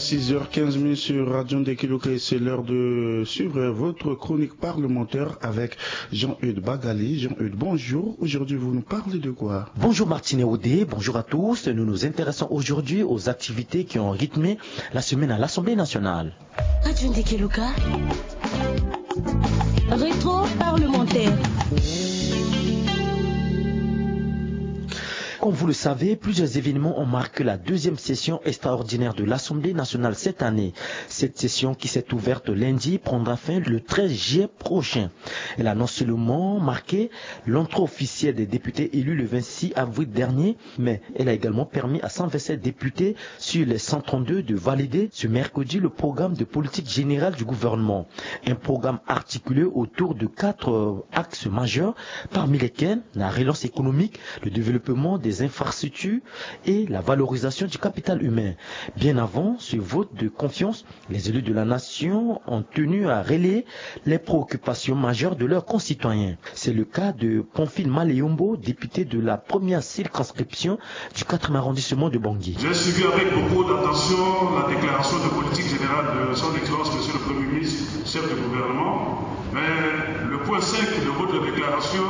6h15 sur Radio Ndekeloka, c'est l'heure de suivre votre chronique parlementaire avec Jean-Eudes Bagali. Jean-Eudes, bonjour. Aujourd'hui, vous nous parlez de quoi? Bonjour Martine Audé, bonjour à tous. Nous nous intéressons aujourd'hui aux activités qui ont rythmé la semaine à l'Assemblée nationale. Radio Ndekeloka, rétro parlementaire. Comme vous le savez, plusieurs événements ont marqué la deuxième session extraordinaire de l'Assemblée nationale cette année. Cette session qui s'est ouverte lundi prendra fin le 13 juillet prochain. Elle a non seulement marqué l'entrée officielle des députés élus le 26 avril dernier, mais elle a également permis à 127 députés sur les 132 de valider ce mercredi le programme de politique générale du gouvernement. Un programme articulé autour de 4 axes majeurs, parmi lesquels la relance économique, le développement des infrastructures et la valorisation du capital humain. Bien avant ce vote de confiance, les élus de la nation ont tenu à relayer les préoccupations majeures de leurs concitoyens. C'est le cas de Pamphile Maléumbo, député de la première circonscription du 4e arrondissement de Bangui. J'ai suivi avec beaucoup d'attention la déclaration de politique générale de son Excellence Monsieur le Premier ministre, chef du gouvernement, mais le point 5 de votre déclaration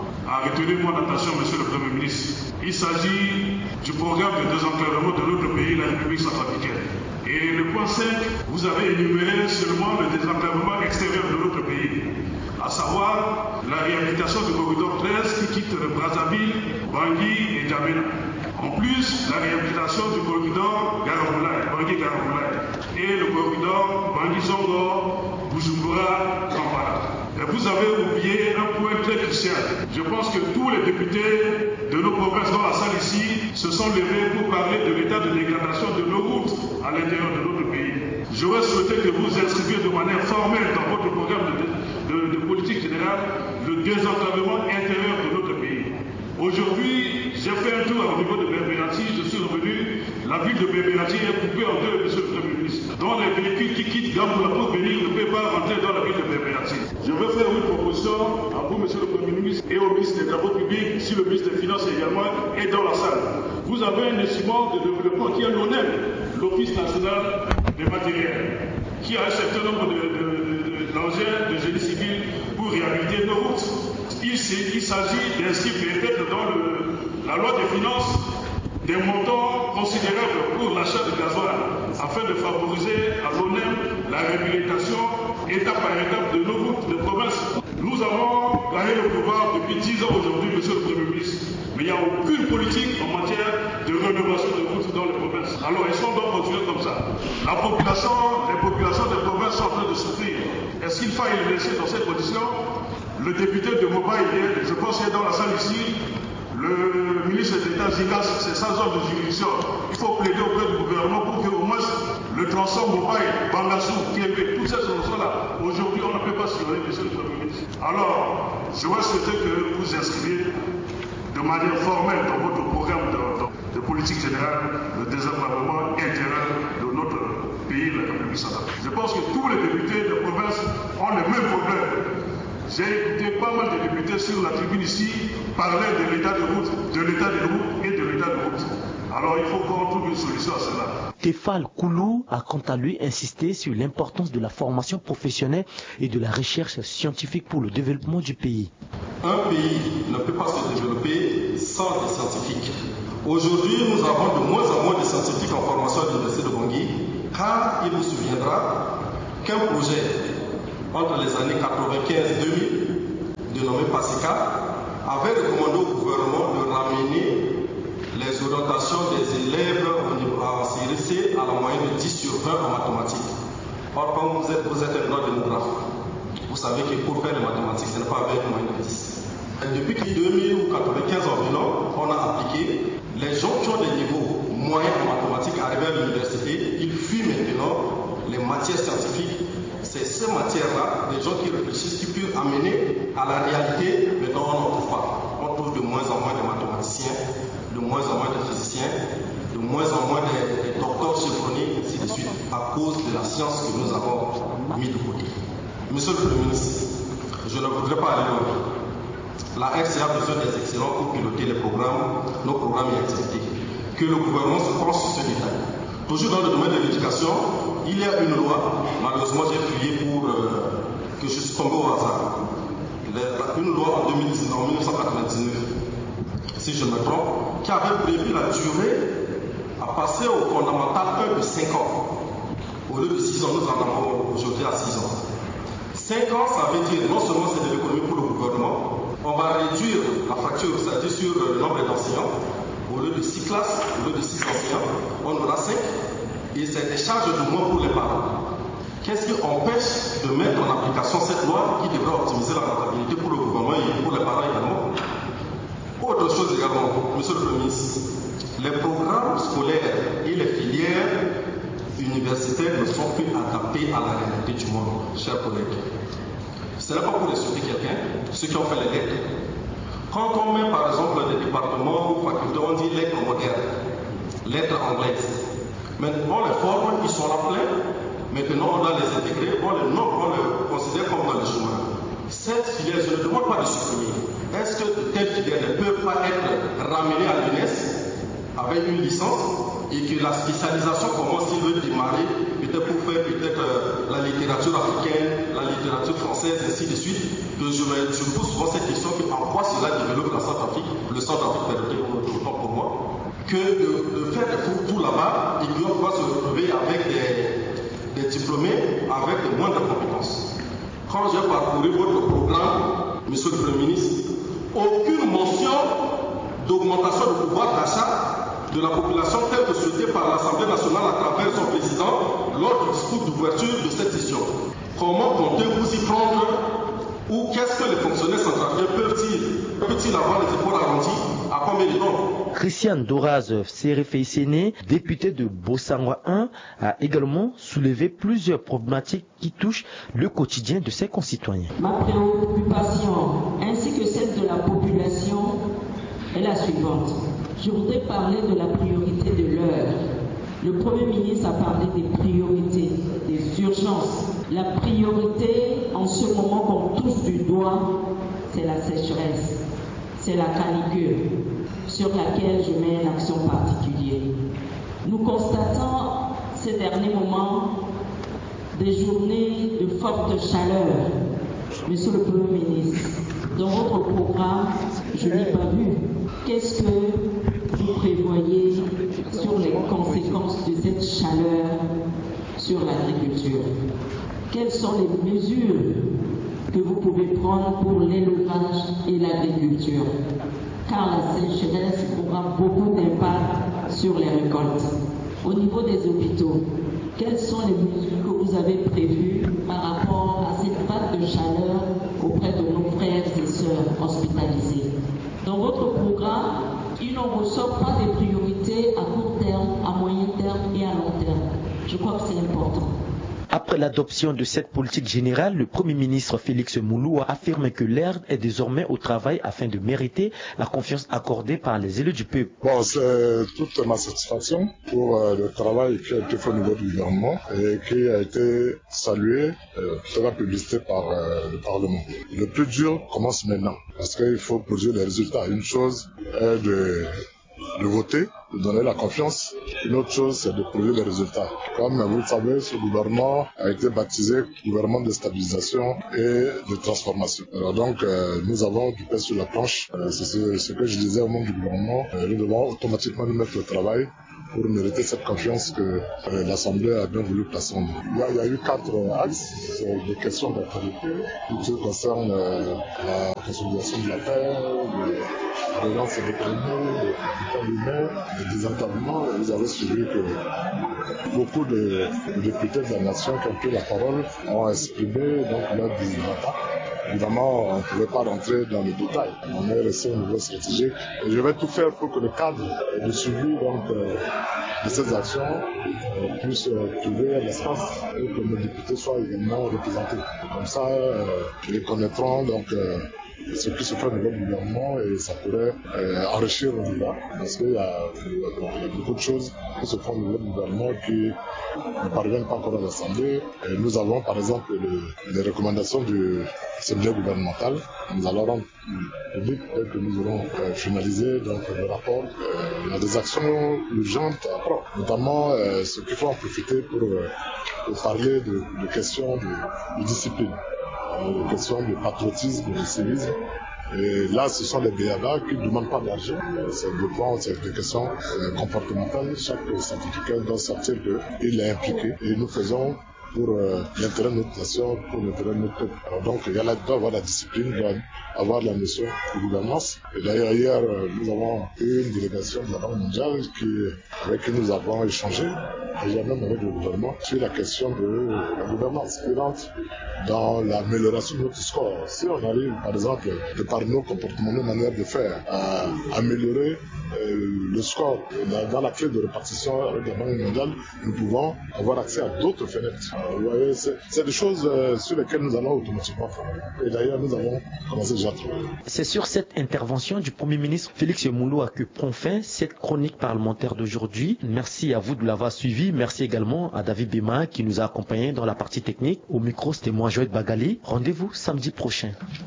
a retenu mon attention, Monsieur le Premier ministre. Il s'agit du programme de désenclavement de notre pays, la République centrafricaine. Et le point 5, vous avez énuméré seulement le désenclavement extérieur de notre pays, à savoir la réhabilitation du corridor 13 qui quitte le Brazzaville, Bangui et Djamena. En plus, la réhabilitation du corridor Garamboulaye, Bangui-Garamboulaye, et le corridor Bangui-Zongo, Bujumbura-Kampala. Et vous avez oublié un point très crucial. Je pense que tous les députés de nos provinces dans la salle ici se sont levés pour parler de l'état de dégradation de nos routes à l'intérieur de notre pays. J'aurais souhaité que vous inscriviez de manière formelle dans votre programme de politique générale le désenclavement intérieur de notre pays. Aujourd'hui, j'ai fait un tour au niveau de Berbérati, je suis revenu, la ville de Berbérati est coupée en deux, Monsieur le Premier ministre. Dont les véhicules qui quittent Gamboula pour venir ne peuvent pas rentrer dans la ville de Berbérati. Je veux faire une proposition à vous, Monsieur le Premier ministre, et au ministre des Travaux publics, si le ministre des Finances également est dans la salle. Vous avez un instrument de développement qui est l'ONEM, l'Office national des matériels, qui a un certain nombre d'engins de génie civil pour réhabiliter nos routes. Il s'agit d'inscrire peut-être dans la loi des finances des montants considérables pour l'achat de gasoil afin de favoriser à l'ONEM la réhabilitation étape par étape de nos routes de province. Nous avons gagné le pouvoir depuis 10 ans aujourd'hui, Monsieur le Premier ministre, mais il n'y a aucune politique en matière de rénovation de routes dans les provinces. Alors ils sont donc continués comme ça. Les populations des provinces sont en train de souffrir. Est-ce qu'il faut les laisser dans cette condition? Le député de Moba, je pense qu'il est dans la salle ici, le ministre d'État Zigas, c'est sa zone de juridiction. Il faut plaider auprès du gouvernement pour qu'au moins le transport mobile, Bangassou, Kiébé, toutes ces solutions-là, aujourd'hui on ne peut pas surveiller, Monsieur le Premier ministre. Alors, je vais souhaiter que vous inscriviez de manière formelle dans votre programme de politique générale le désenclavement intérieur de notre pays, la République centrafricaine. Je pense que tous les députés de province ont les mêmes problèmes. J'ai écouté pas mal de députés sur la tribune ici parler de l'état de route, de l'état de route et de l'état de route. Alors il faut qu'on trouve une solution à cela. Tefal Koulou a quant à lui insisté sur l'importance de la formation professionnelle et de la recherche scientifique pour le développement du pays. Un pays ne peut pas se développer sans des scientifiques. Aujourd'hui, nous avons de moins en moins de scientifiques en formation à l'Université de Bangui, car il vous souviendra qu'un projet entre les années 95-2000, dénommé PASECA, avait recommandé au gouvernement de ramener les orientations des élèves en CRC à la moyenne de 10 sur 20 en mathématiques. Or, comme vous êtes un grand démographe, vous savez que pour faire les mathématiques, ce n'est pas avec une moyenne de 10. Et depuis 2000 ou 95 environ, on a appliqué les gens qui ont des niveaux moyens en mathématiques arrivés à l'université, ils fuient maintenant les matières scientifiques. C'est ces matières-là, des gens qui réfléchissent, qui peuvent amener à la réalité, mais non, on n'en trouve pas. On trouve de moins en moins de mathématiciens, de moins en moins de physiciens, de moins en moins de docteurs chevronnés, ainsi de suite, à cause de la science que nous avons mis de côté. Monsieur le Premier ministre, je ne voudrais pas aller loin. La RCA a besoin des excellents pour piloter les programmes, nos programmes et activités. Que le gouvernement se penche sur ce détail. Toujours dans le domaine de l'éducation, il y a une loi, malheureusement j'ai prié pour que je suis tombé au hasard. Une loi en 1999, si je me trompe, qui avait prévu la durée à passer au fondamental 1 de 5 ans. Au lieu de 6 ans, nous en avons aujourd'hui à 6 ans. 5 ans, ça veut dire non seulement c'est de l'économie pour le gouvernement, on va réduire la fracture, c'est-à-dire sur le nombre d'enseignants. Au lieu de 6 classes, au lieu de 6 enseignants, on aura 5. Et c'est des charges de moins pour les parents. Qu'est-ce qui empêche de mettre en application cette loi qui devrait optimiser la rentabilité pour le gouvernement et pour les parents également? Autre chose également, Monsieur le Premier ministre, les programmes scolaires et les filières universitaires ne sont plus adaptés à la réalité du monde, chers collègues. Ce n'est pas pour insulter quelqu'un, ceux qui ont fait les lettres. Quand on met par exemple des départements ou facultés, on dit lettres modernes, lettres anglaises. Maintenant, on les forme, ils sont là plein. Maintenant, on doit les intégrer, on les considère comme dans le chemin. Cette filière, je ne demande pas de supprimer. Est-ce que telle filière ne peut pas être ramenée à l'UNES avec une licence et que la spécialisation commence, s'il veut démarrer, peut-être pour faire la littérature africaine, la littérature française, ainsi de suite, que je pose souvent cette question, en quoi cela développe la Centrafrique, le Centrafrique périodique, autant pour moi, que de faire des fourre-tout là-bas et qu'on va se retrouver avec des diplômés avec de moindres compétences. Quand j'ai parcouru votre programme, Monsieur le Premier ministre, aucune mention d'augmentation du pouvoir d'achat de la population telle que souhaitée par l'Assemblée nationale à travers son président lors du discours d'ouverture de cette session. Comment comptez-vous y prendre? Ou qu'est-ce que les fonctionnaires centrafricains peuvent-ils avoir les efforts arrondis? À combien de temps? Christian Doraz Serefeisene, député de Bossangwa 1, a également soulevé plusieurs problématiques qui touchent le quotidien de ses concitoyens. Ma préoccupation, ainsi que celle de la population, est la suivante. Je voudrais parler de la priorité de l'heure. Le Premier ministre a parlé des priorités, des urgences. La priorité en ce moment qu'on touche du doigt, c'est la sécheresse, c'est la canicule, sur laquelle je mets une action particulière. Nous constatons ces derniers moments des journées de forte chaleur. Monsieur le Premier ministre, dans votre programme, je n'ai pas vu. Qu'est-ce que vous prévoyez sur les conséquences de cette chaleur sur l'agriculture? Quelles sont les mesures que vous pouvez prendre pour l'élevage et l'agriculture? Car la sécheresse aura beaucoup d'impact sur les récoltes. Au niveau des hôpitaux, quelles sont les mesures que vous avez prévues par rapport à cette vague de chaleur auprès de nos frères et sœurs hospitalisés? Dans votre programme, il ne ressort pas des priorités à court terme, à moyen terme et à long terme. Je crois que c'est important. Après l'adoption de cette politique générale, le Premier ministre Félix Moulou a affirmé que l'heure est désormais au travail afin de mériter la confiance accordée par les élus du peuple. Bon, c'est toute ma satisfaction pour le travail qui a été fait au niveau du gouvernement et qui a été salué, toute la publicité par le Parlement. Le plus dur commence maintenant parce qu'il faut produire des résultats. Une chose est de voter, de donner la confiance. Une autre chose, c'est de produire des résultats. Comme vous le savez, ce gouvernement a été baptisé gouvernement de stabilisation et de transformation. Alors donc, nous avons du pain sur la planche. C'est ce que je disais au monde du gouvernement. Nous devons automatiquement nous mettre au travail pour mériter cette confiance que l'Assemblée a bien voulu placer en nous. Il y a eu 4 axes, des questions d'actualité, qui concernent la consolidation de la paix, la relance de l'économie, le capital humain, le désenclavement. Vous avez suivi que beaucoup de députés de la nation qui ont pris la parole ont exprimé donc leur désaccord. Évidemment, on ne pouvait pas rentrer dans les détails. On est resté au niveau stratégique. Et je vais tout faire pour que le cadre de suivi de ces actions puisse trouver un espace et que nos députés soient également représentés. Comme ça, ils connaîtront ce qui se fait au niveau du gouvernement et ça pourrait enrichir le débat parce qu'il y a beaucoup de choses qui se font au niveau du gouvernement qui ne parviennent pas encore à l'Assemblée. Nous avons par exemple les recommandations du séminaire gouvernemental. Nous allons rendre public dès que nous aurons finalisé donc, le rapport. Il y a des actions urgentes à prendre, notamment ce qu'il faut en profiter pour parler de questions de discipline, de questions de patriotisme, de civisme. Et là, ce sont des BABA qui ne demandent pas d'argent. C'est des questions comportementales. Chaque certificat doit sortir il est impliqué. Et nous faisons pour l'intérêt de notre nation, pour l'intérêt de notre peuple. Alors donc, il doit avoir la discipline, il doit avoir la notion de gouvernance. Et d'ailleurs, hier, nous avons eu une délégation de la Banque mondiale avec qui nous avons échangé, déjà même avec le gouvernement, sur la question de la gouvernance qui rentre dans l'amélioration de notre score. Si on arrive, par exemple, de par nos comportements, nos manières de faire, à améliorer le score dans la clé de répartition avec la Banque mondiale, nous pouvons avoir accès à d'autres fenêtres. Vous voyez, c'est des choses sur lesquelles nous allons automatiquement travailler. Et d'ailleurs, nous avons commencé déjà à travailler. C'est sur cette intervention du Premier ministre Félix Mouloua que prend fin cette chronique parlementaire d'aujourd'hui. Merci à vous de l'avoir suivi. Merci également à David Bima qui nous a accompagnés dans la partie technique. Au micro, c'était moi, Joël Bagali. Rendez-vous samedi prochain.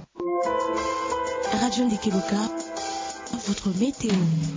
Radio Ndikeluka, votre météo.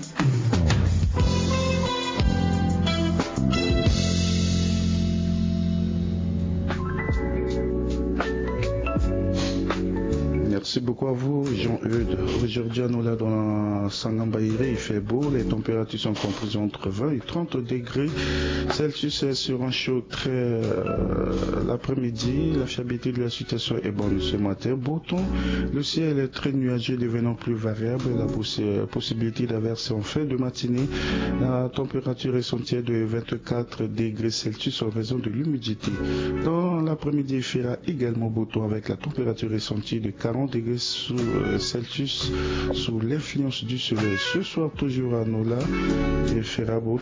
Merci beaucoup à vous, Jean-Eudes. Aujourd'hui, à nous là dans Sangambaïre, il fait beau. Les températures sont comprises entre 20 et 30 degrés Celsius sur un chaud très l'après-midi. La fiabilité de la situation est bonne ce matin. Beau temps, le ciel est très nuageux, devenant plus variable. La possibilité d'averser en fin de matinée. La température est sentie de 24 degrés Celsius en raison de l'humidité. Dans l'après-midi, il fera également beau temps avec la température ressentie de 40 degrés Celsius sous l'influence du soleil. Ce soir, toujours à Nola, il fera beau.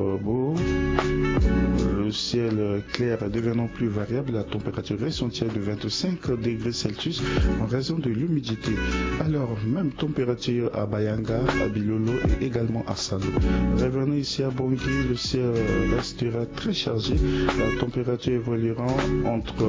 Le ciel clair devenant plus variable, la température ressentie de 25 degrés Celsius en raison de l'humidité. Alors, même température à Bayanga, à Bilolo et également à Salo. Revenons ici à Bangui, le ciel restera très chargé. La température évoluera entre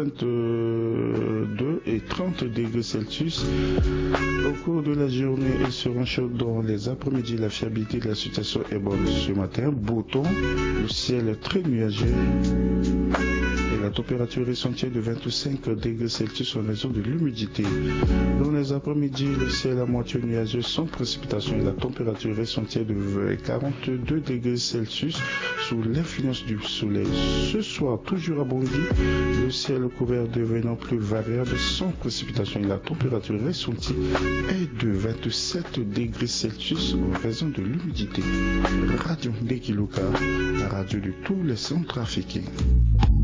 22 et 30 degrés Celsius au cours de la journée et sera chaude dans les après-midi. La fiabilité de la situation est bonne ce matin. Beau temps, le ciel est très nuageux et la température est sentie de 25 degrés Celsius en raison de l'humidité. Dans les après-midi, le ciel à moitié nuageux sans précipitation et la température est sentie de 42 degrés Celsius sous l'influence du soleil. Ce soir, toujours à Bangui, le ciel couvert devenant plus variable sans précipitation et la température ressentie est de 27 degrés Celsius en raison de l'humidité. Radio Ndikeluka, la radio de tous les Centrafricains.